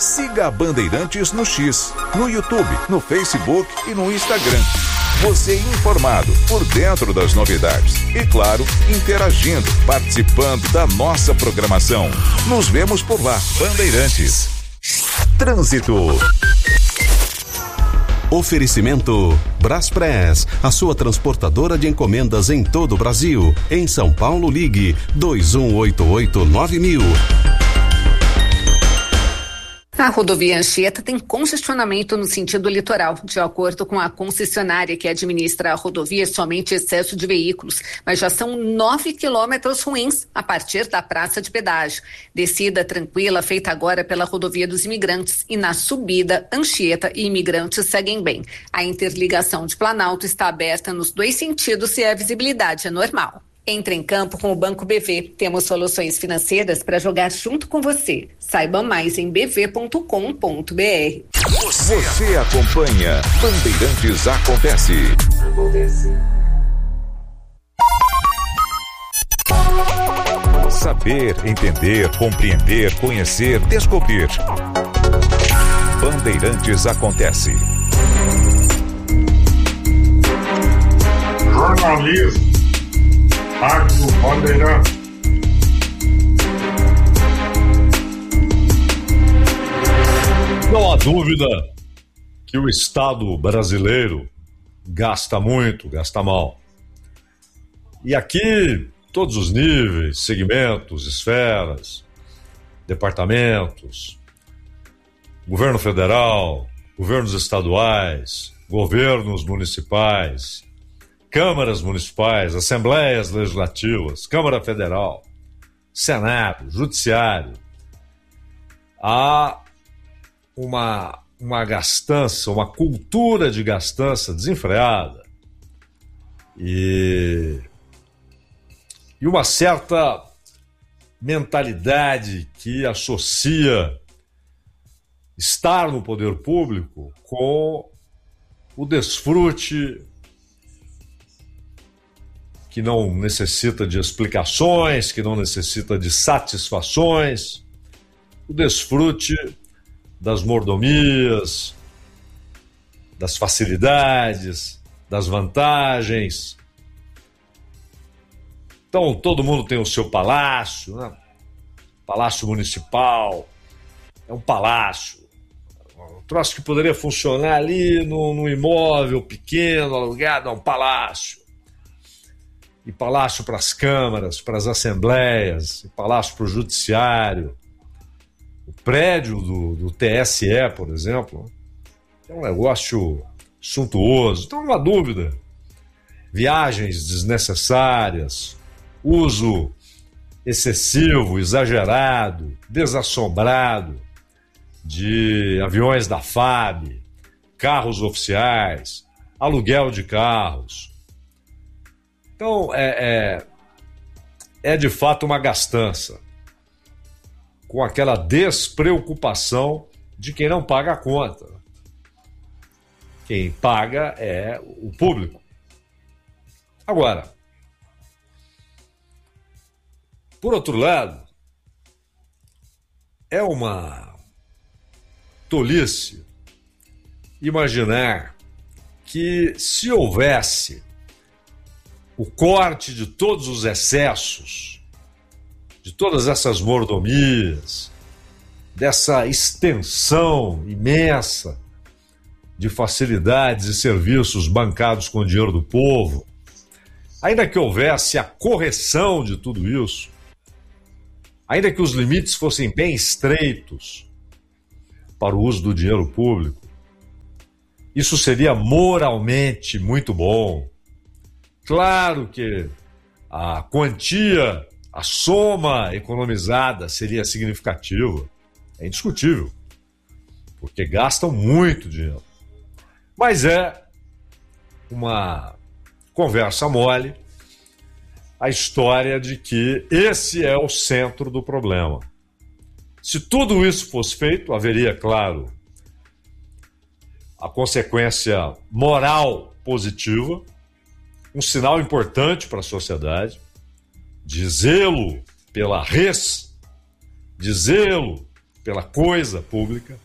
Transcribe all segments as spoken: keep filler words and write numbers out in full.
Siga a Bandeirantes no X, no YouTube, no Facebook e no Instagram. Você informado, por dentro das novidades e, claro, interagindo, participando da nossa programação. Nos vemos por lá. Bandeirantes. Trânsito. Oferecimento Braspress, a sua transportadora de encomendas em todo o Brasil. Em São Paulo, ligue dois um oito oito nove mil. A rodovia Anchieta tem congestionamento no sentido litoral. De acordo com a concessionária que administra a rodovia, somente excesso de veículos, mas já são nove quilômetros ruins a partir da praça de pedágio. Descida tranquila feita agora pela rodovia dos Imigrantes e na subida, Anchieta e Imigrantes seguem bem. A interligação de Planalto está aberta nos dois sentidos e a visibilidade é normal. Entre em campo com o Banco B V. Temos soluções financeiras para jogar junto com você. Saiba mais em b v ponto com ponto b r. Você, você acompanha Bandeirantes Acontece. Acontece. Saber, entender, compreender, conhecer, descobrir. Bandeirantes Acontece. Jornalismo. Rádio Bandeirantes. Não há dúvida que o Estado brasileiro gasta muito, gasta mal. E aqui, todos os níveis, segmentos, esferas, departamentos, governo federal, governos estaduais, governos municipais, câmaras municipais, assembleias legislativas, Câmara Federal, Senado, Judiciário, há uma, uma gastança, uma cultura de gastança desenfreada e, e uma certa mentalidade que associa estar no poder público com o desfrute que não necessita de explicações, que não necessita de satisfações, o desfrute das mordomias, das facilidades, das vantagens. Então, todo mundo tem o seu palácio, né? Palácio municipal, é um palácio. Um troço que poderia funcionar ali num imóvel pequeno, alugado, é um palácio. E palácio para as câmaras, para as assembleias, e palácio para o judiciário. O prédio do, do T S E, por exemplo, é um negócio suntuoso. Então, não há dúvida. Viagens desnecessárias, uso excessivo, exagerado, desassombrado de aviões da F A B, carros oficiais, aluguel de carros. Então, é, é, é de fato uma gastança, com aquela despreocupação de quem não paga a conta. Quem paga é o público. Agora, por outro lado, é uma tolice imaginar que se houvesse o corte de todos os excessos, de todas essas mordomias, dessa extensão imensa de facilidades e serviços bancados com o dinheiro do povo, ainda que houvesse a correção de tudo isso, ainda que os limites fossem bem estreitos para o uso do dinheiro público, isso seria moralmente muito bom. Claro que a quantia, a soma economizada seria significativa, é indiscutível, porque gastam muito dinheiro. Mas é uma conversa mole a história de que esse é o centro do problema. Se tudo isso fosse feito, haveria, claro, a consequência moral positiva, um sinal importante para a sociedade, de zelo pela res, de zelo pela coisa pública.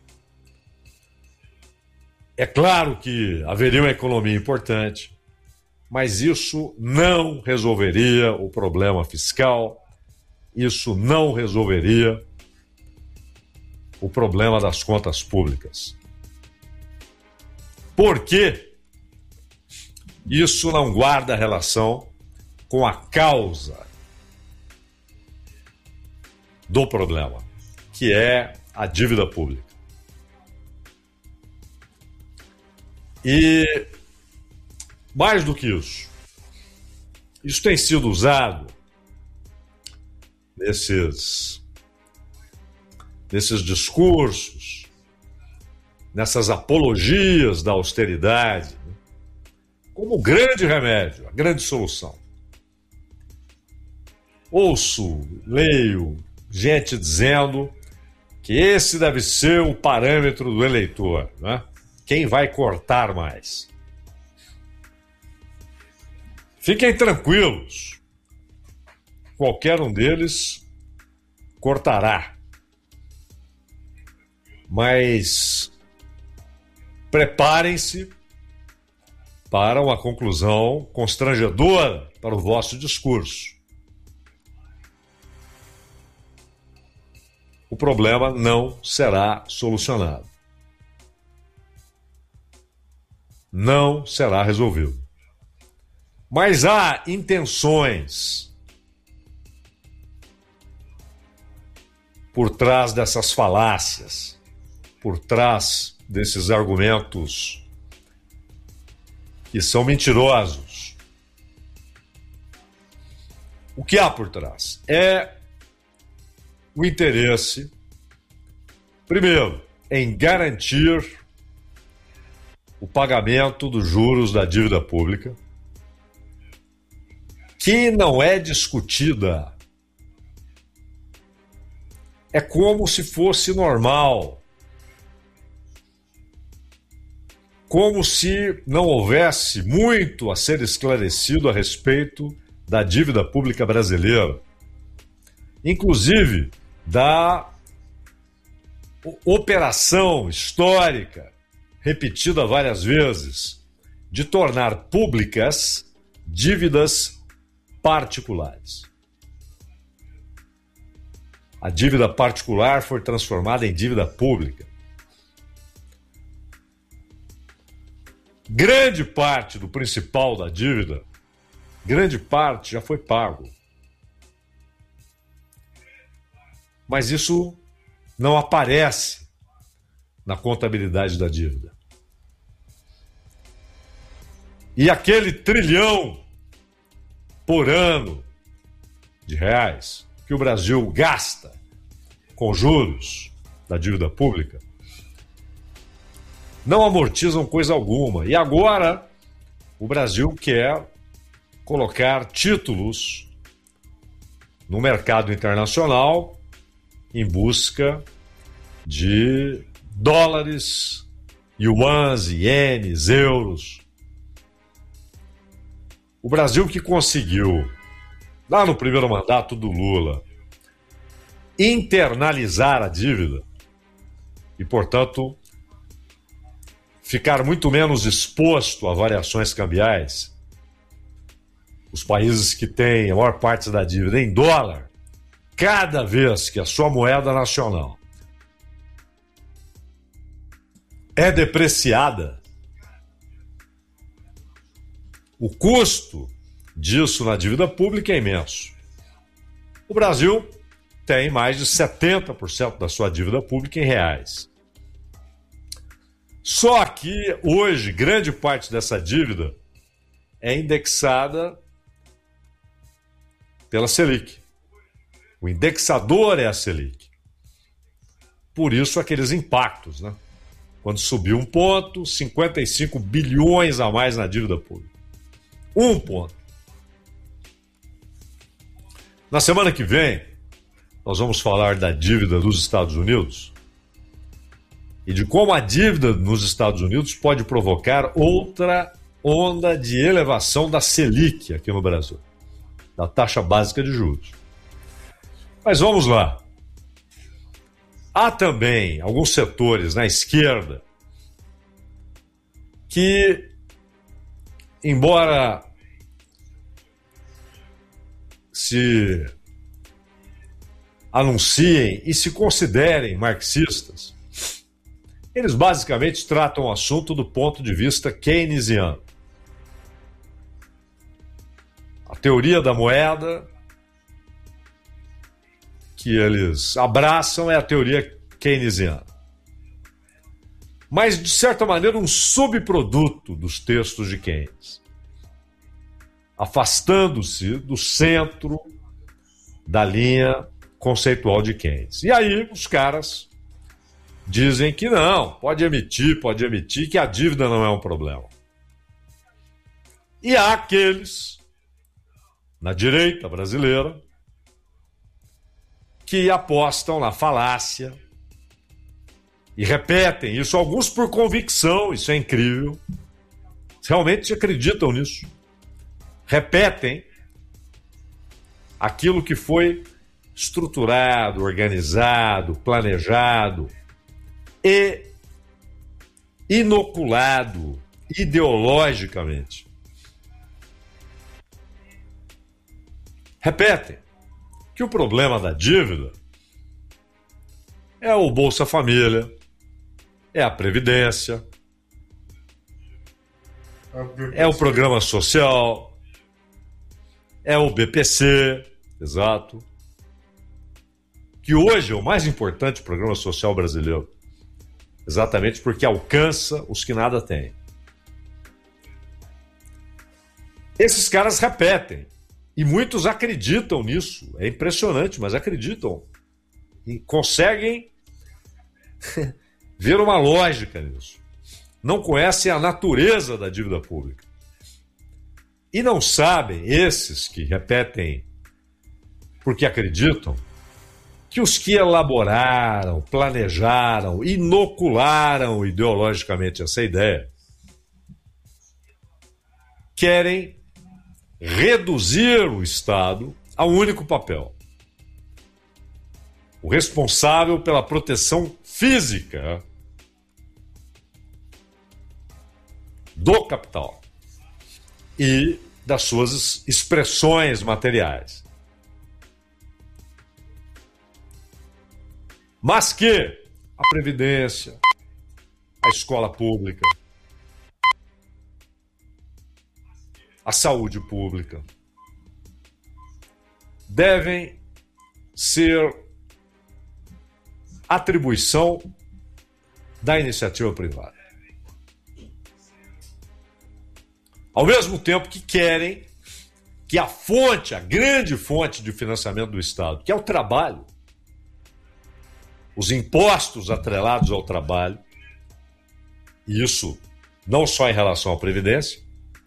É claro que haveria uma economia importante, mas isso não resolveria o problema fiscal, isso não resolveria o problema das contas públicas. Porque isso não guarda relação com a causa do problema, que é a dívida pública. E, mais do que isso, isso tem sido usado nesses, nesses discursos, nessas apologias da austeridade, né, como grande remédio, a grande solução. Ouço, leio gente dizendo que esse deve ser o parâmetro do eleitor, né? Quem vai cortar mais? Fiquem tranquilos, qualquer um deles cortará. Mas preparem-se para uma conclusão constrangedora para o vosso discurso. O problema não será solucionado. Não será resolvido. Mas há intenções por trás dessas falácias, por trás desses argumentos que são mentirosos. O que há por trás? É o interesse, primeiro, em garantir o pagamento dos juros da dívida pública, que não é discutida. É como se fosse normal. Como se não houvesse muito a ser esclarecido a respeito da dívida pública brasileira. Inclusive, da operação histórica, repetida várias vezes, de tornar públicas dívidas particulares. A dívida particular foi transformada em dívida pública. Grande parte do principal da dívida, grande parte já foi pago. Mas isso não aparece na contabilidade da dívida. E aquele trilhão por ano de reais que o Brasil gasta com juros da dívida pública não amortizam coisa alguma. E agora o Brasil quer colocar títulos no mercado internacional em busca de dólares, yuans, ienes, euros. O Brasil que conseguiu, lá no primeiro mandato do Lula, internalizar a dívida e, portanto, ficar muito menos exposto a variações cambiais. Os países que têm a maior parte da dívida em dólar, cada vez que a sua moeda nacional é depreciada, o custo disso na dívida pública é imenso. O Brasil tem mais de setenta por cento da sua dívida pública em reais. Só que hoje, grande parte dessa dívida é indexada pela Selic. O indexador é a Selic. Por isso, aqueles impactos, né? Quando subiu um ponto, cinquenta e cinco bilhões a mais na dívida pública. Um ponto. Na semana que vem, nós vamos falar da dívida dos Estados Unidos e de como a dívida nos Estados Unidos pode provocar outra onda de elevação da Selic aqui no Brasil, da taxa básica de juros. Mas vamos lá. há também alguns setores na esquerda que, embora se anunciem e se considerem marxistas, eles basicamente tratam o assunto do ponto de vista keynesiano. A teoria da moeda que eles abraçam é a teoria keynesiana. Mas, de certa maneira, um subproduto dos textos de Keynes, afastando-se do centro da linha conceitual de Keynes. E aí os caras dizem que não, pode emitir, pode emitir, que a dívida não é um problema. E há aqueles, na direita brasileira, que apostam na falácia e repetem isso, alguns por convicção, isso é incrível, realmente acreditam nisso. Repetem aquilo que foi estruturado, organizado, planejado e inoculado ideologicamente. Repetem que o problema da dívida é o Bolsa Família, é a Previdência, é o Programa Social, é o B P C, exato, que hoje é o mais importante programa social brasileiro, exatamente porque alcança os que nada têm. Esses caras repetem, e muitos acreditam nisso, é impressionante, mas acreditam, e conseguem ver uma lógica nisso. Não conhecem a natureza da dívida pública. E não sabem, esses que repetem porque acreditam, que os que elaboraram, planejaram, inocularam ideologicamente essa ideia, querem reduzir o Estado a um único papel. O responsável pela proteção física do capital e das suas expressões materiais. Mas que a Previdência, a escola pública, a saúde pública devem ser atribuição da iniciativa privada. Ao mesmo tempo que querem que a fonte, a grande fonte de financiamento do Estado, que é o trabalho, os impostos atrelados ao trabalho, e isso não só em relação à Previdência,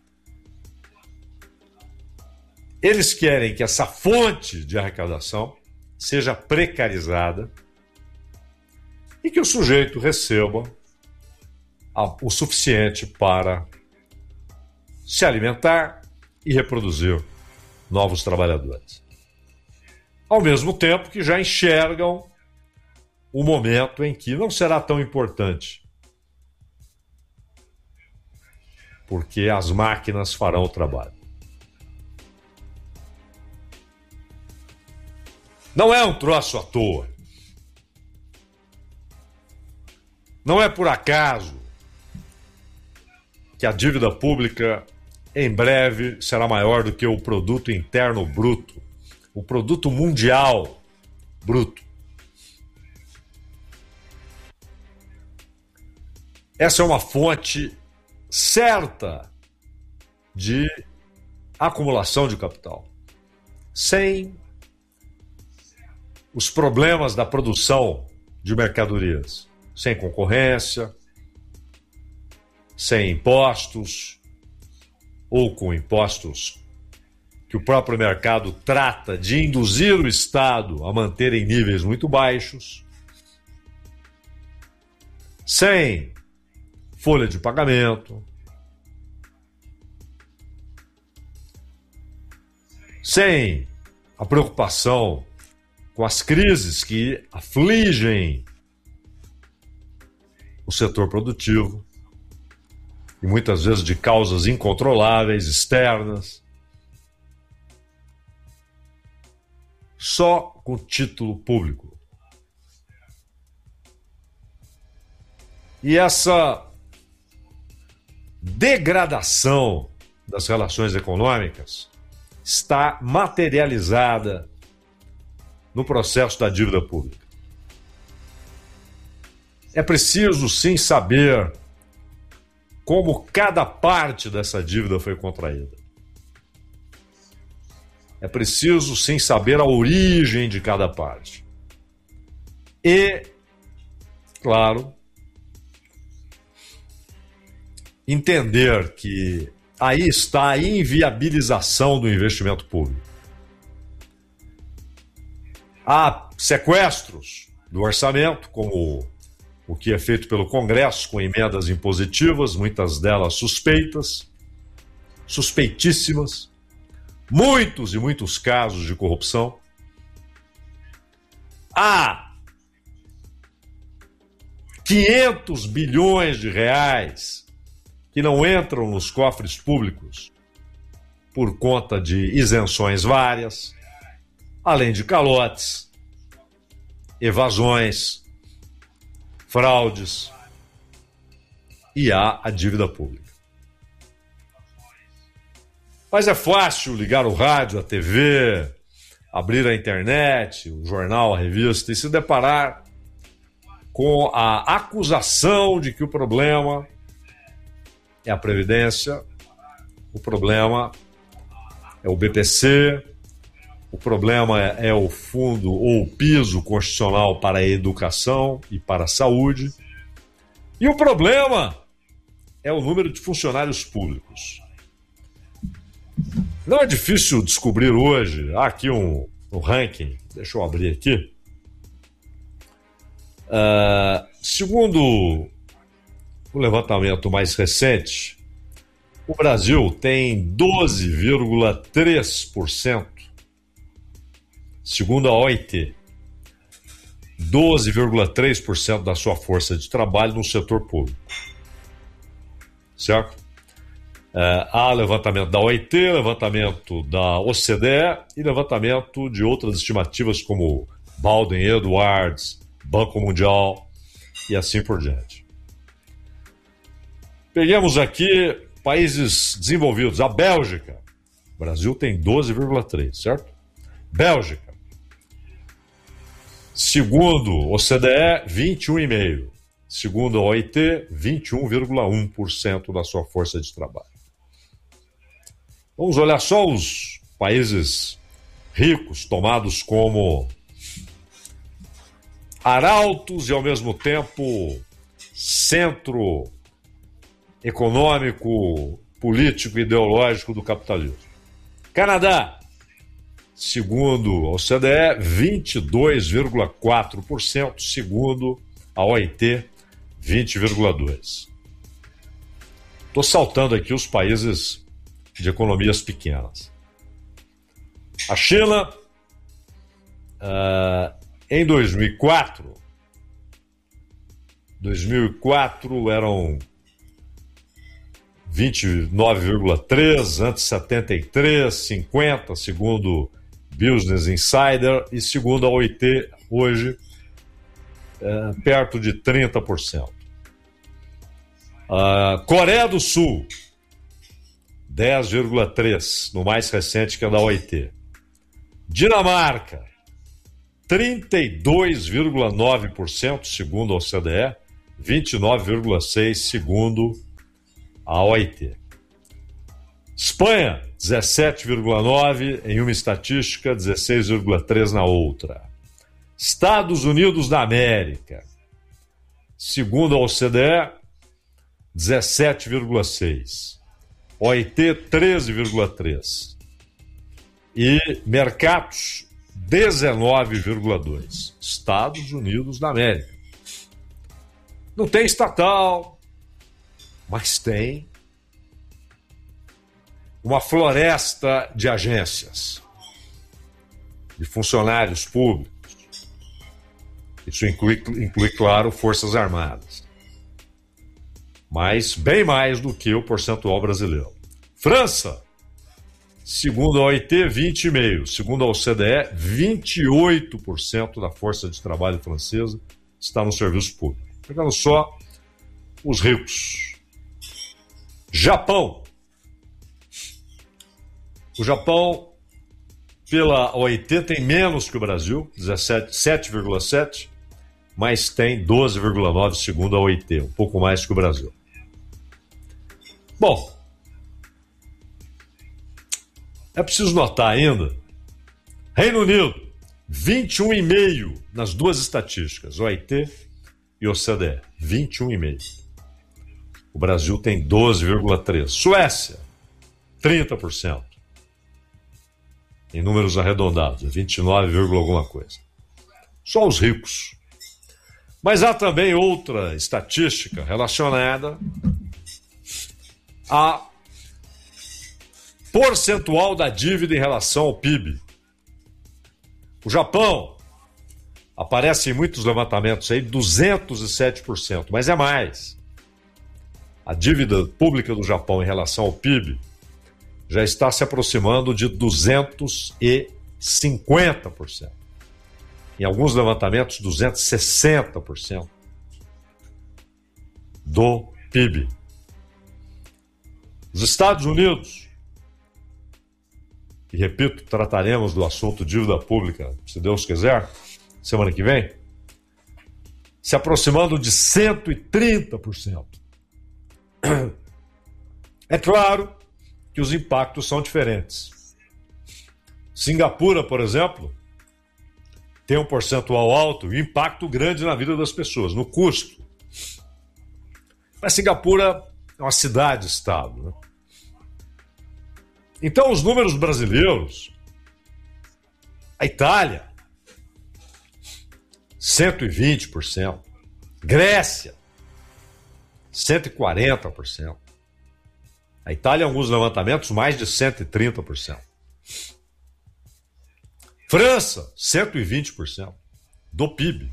eles querem que essa fonte de arrecadação seja precarizada e que o sujeito receba o suficiente para se alimentar e reproduzir novos trabalhadores. Ao mesmo tempo que já enxergam o momento em que não será tão importante, porque as máquinas farão o trabalho. Não é um troço à toa. Não é por acaso que a dívida pública em breve será maior do que o produto interno bruto, o produto mundial bruto. Essa é uma fonte certa de acumulação de capital. Sem os problemas da produção de mercadorias, sem concorrência, sem impostos, ou com impostos que o próprio mercado trata de induzir o Estado a manter em níveis muito baixos, sem folha de pagamento, sem a preocupação com as crises que afligem o setor produtivo, e muitas vezes de causas incontroláveis, externas, só com título público. E essa degradação das relações econômicas está materializada no processo da dívida pública. É preciso, sim, saber como cada parte dessa dívida foi contraída. É preciso, sim, saber a origem de cada parte. E, claro, entender que aí está a inviabilização do investimento público. Há sequestros do orçamento, como o que é feito pelo Congresso com emendas impositivas, muitas delas suspeitas, suspeitíssimas, muitos e muitos casos de corrupção. Há quinhentos bilhões de reais que não entram nos cofres públicos por conta de isenções várias, além de calotes, evasões, fraudes, e há a dívida pública. Mas é fácil ligar o rádio, a T V, abrir a internet, o jornal, a revista e se deparar com a acusação de que o problema é a Previdência, o problema é o B P C, o problema é o fundo ou o piso constitucional para a educação e para a saúde, e o problema é o número de funcionários públicos. Não é difícil descobrir hoje, há aqui um, um ranking, deixa eu abrir aqui. Uh, segundo o levantamento mais recente, o Brasil tem doze vírgula três por cento, segundo a O I T, doze vírgula três por cento da sua força de trabalho no setor público. Certo? Uh, há levantamento da O I T, levantamento da O C D E e levantamento de outras estimativas como Baldwin Edwards, Banco Mundial e assim por diante. Peguemos aqui países desenvolvidos. A Bélgica. O Brasil tem doze vírgula três por cento, certo? Bélgica. Segundo o C D E, vinte e um vírgula cinco por cento. Segundo a O I T, vinte e um vírgula um por cento da sua força de trabalho. Vamos olhar só os países ricos, tomados como arautos e, ao mesmo tempo, centro econômico, político e ideológico do capitalismo. Canadá, segundo a C D E, vinte e dois vírgula quatro por cento, segundo a O I T, vinte vírgula dois por cento. Estou saltando aqui os países de economias pequenas. A China, uh, em dois mil e quatro, dois mil e quatro eram vinte e nove vírgula três, antes setenta e três, cinquenta, segundo Business Insider, e segundo a O I T, hoje, é, perto de trinta por cento. Uh, Coreia do Sul, dez vírgula três por cento, no mais recente, que é da O I T. Dinamarca, trinta e dois vírgula nove por cento, segundo a O C D E, vinte e nove vírgula seis por cento, segundo a O I T. Espanha, dezessete vírgula nove por cento em uma estatística, dezesseis vírgula três por cento na outra. Estados Unidos da América, segundo a O C D E, dezessete vírgula seis por cento. O I T, treze vírgula três por cento. E mercados, dezenove vírgula dois por cento. Estados Unidos da América. Não tem estatal, mas tem uma floresta de agências, de funcionários públicos. Isso inclui, inclui, claro, Forças Armadas. mas bem mais do que o percentual brasileiro. França, segundo a O I T, vinte vírgula cinco por cento. Segundo a O C D E, vinte e oito por cento da força de trabalho francesa está no serviço público. Pegando só os ricos. Japão. O Japão, pela O I T, tem menos que o Brasil, sete vírgula sete, mas tem doze vírgula nove segundo a O I T, um pouco mais que o Brasil. Bom, é preciso notar ainda, Reino Unido, vinte e um vírgula cinco por cento nas duas estatísticas, O I T e O C D E, vinte e um vírgula cinco por cento. O Brasil tem doze vírgula três por cento. Suécia, trinta por cento. Em números arredondados, vinte e nove, alguma coisa. Só os ricos. Mas há também outra estatística relacionada a percentual da dívida em relação ao P I B. O Japão aparece em muitos levantamentos aí duzentos e sete por cento, mas é mais. A dívida pública do Japão em relação ao P I B já está se aproximando de duzentos e cinquenta por cento. Em alguns levantamentos, duzentos e sessenta por cento do P I B. Os Estados Unidos, e repito, trataremos do assunto dívida pública, se Deus quiser, semana que vem, se aproximando de cento e trinta por cento. É claro que os impactos são diferentes. Singapura, por exemplo, tem um percentual alto e impacto grande na vida das pessoas, no custo. Mas Singapura é uma cidade-estado, né? Então, os números brasileiros, a Itália, cento e vinte por cento, Grécia, cento e quarenta por cento, a Itália, em alguns levantamentos, mais de cento e trinta por cento. França, cento e vinte por cento do P I B.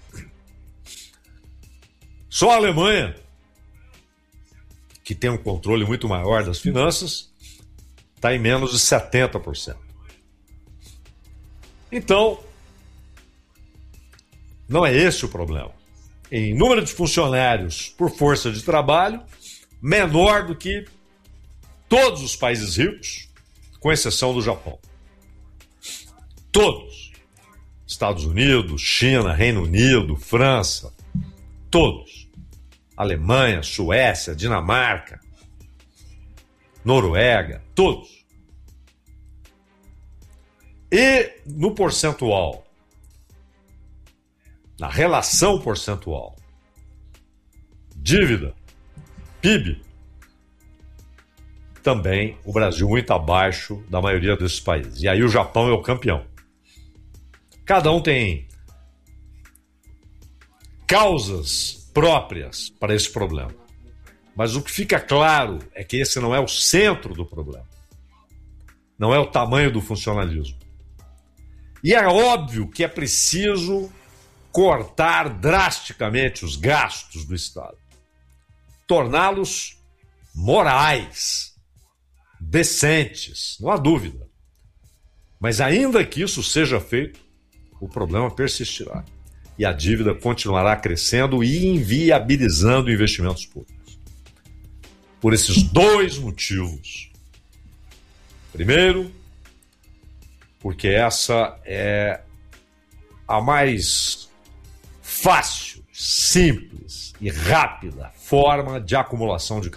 Só a Alemanha, que tem um controle muito maior das finanças, está em menos de setenta por cento. Então, não é esse o problema. Em número de funcionários por força de trabalho, menor do que todos os países ricos, com exceção do Japão. Todos. Estados Unidos, China, Reino Unido, França, todos. Alemanha, Suécia, Dinamarca, Noruega, todos. E no percentual, na relação percentual, dívida, P I B, também o Brasil muito abaixo da maioria desses países. E aí o Japão é o campeão. Cada um tem causas próprias para esse problema. Mas o que fica claro é que esse não é o centro do problema. Não é o tamanho do funcionalismo. E é óbvio que é preciso cortar drasticamente os gastos do Estado. Torná-los morais, decentes, não há dúvida. Mas ainda que isso seja feito, o problema persistirá. E a dívida continuará crescendo e inviabilizando investimentos públicos. Por esses dois motivos. Primeiro, porque essa é a mais fácil, simples e rápida forma de acumulação de capital.